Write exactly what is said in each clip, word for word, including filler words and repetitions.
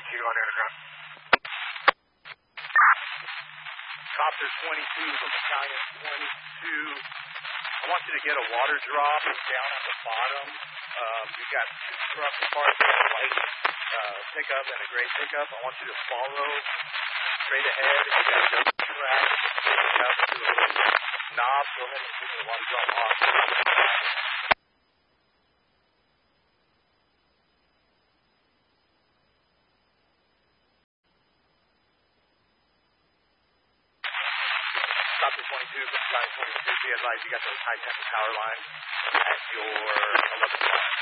twenty-two on underground. Copter twenty-two from Battalion twenty-two. I want you to get a water drop down at the bottom. Um, you've got two trucks parked there, a light uh, pickup and a gray pickup. I want you to follow straight ahead. If you got a double track, pick up to a little knob. Go ahead and put the water drop off. Copter twenty-two from Battalion twenty-two. Be advised, you got those high tension power lines at your eleventh line.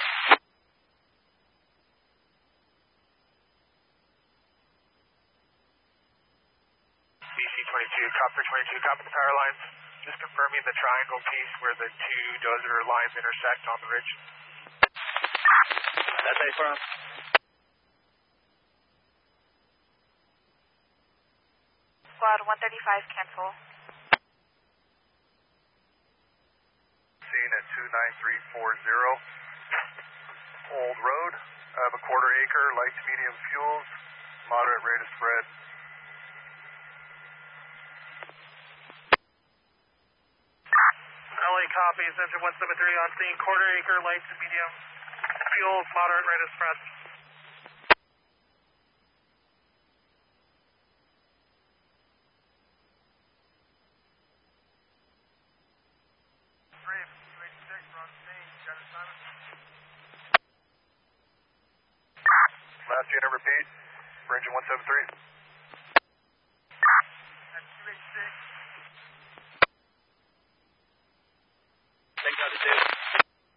B C twenty-two, Copter twenty-two, copy the power lines. Just confirming the triangle piece where the two dozer lines intersect on the ridge. That's a firm. Squad one thirty-five, cancel. Scene at two nine three four zero. Old Road. I have a quarter acre, light to medium fuels, moderate rate of spread. L A copies, engine one seven three on scene, quarter acre, light to medium fuels, moderate rate of spread. Last unit repeat, for engine one seven three.